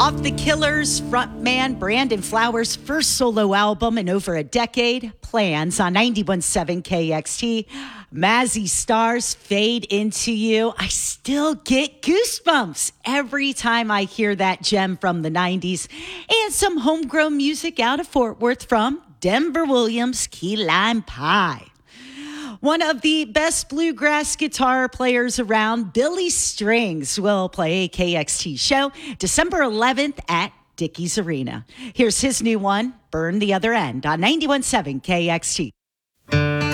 Off the Killers frontman Brandon Flowers' first solo album in over a decade, Plans on 91.7 KXT. Mazzy Star's Fade Into You. I still get goosebumps every time I hear that gem from the 90s. And some homegrown music out of Fort Worth from Denver Williams' Key Lime Pie. One of the best bluegrass guitar players around, Billy Strings, will play a KXT show December 11th at Dickies Arena. Here's his new one, Burn the Other End, on 91.7 KXT.